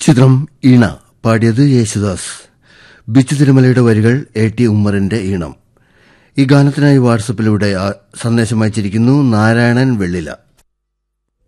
ചിത്രം ഈണ. പാടിയത് യേശുദാസ്. ബിച്ചു തിരുമലയുടെ വരികൾ എ.ടി. ഉമ്മറിന്റെ ഈണം. ഈ ഗാനത്തിനായി വാട്സപ്പിലൂടെ സന്ദേശം അയച്ചിരിക്കുന്നു നാരായണൻ വെള്ളില.